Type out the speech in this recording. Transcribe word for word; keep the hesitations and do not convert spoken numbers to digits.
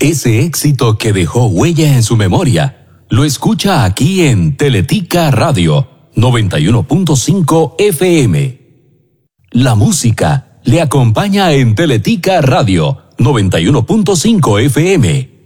Ese éxito que dejó huella en su memoria, lo escucha aquí en Teletica Radio noventa y uno punto cinco F M. La música le acompaña en Teletica Radio noventa y uno punto cinco F M.